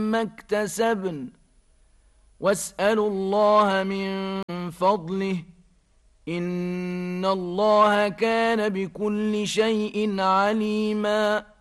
ما اكتسبن واسألوا الله من فضله إن الله كان بكل شيء عليما